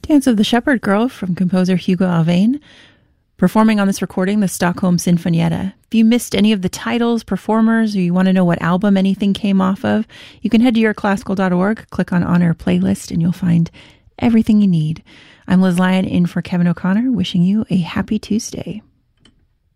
Dance of the Shepherd Girl from composer Hugo Alvain, performing on this recording the Stockholm Sinfonietta. If you missed any of the titles, performers, or you want to know what album anything came off of, you can head to yourclassical.org, click on Honor Playlist, and you'll find everything you need. I'm Liz Lyon in for Kevin O'Connor, wishing you a happy Tuesday.